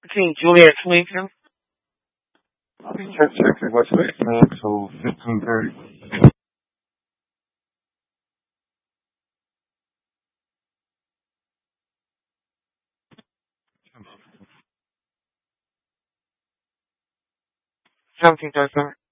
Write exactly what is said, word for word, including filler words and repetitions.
King Juliet Swington. Check, check, what's next, man? So fifteen thirty. Seventeen thirty.